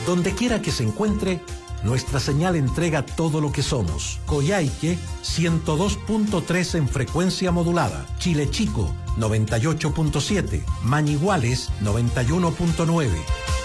Donde quiera que se encuentre, nuestra señal entrega todo lo que somos. Coyhaique 102.3 en frecuencia modulada. Chile Chico 98.7. Mañiguales 91.9.